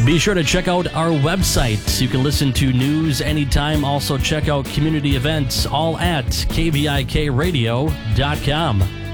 Be sure to check out our website. You can listen to news anytime. Also check out community events, all at kvikradio.com.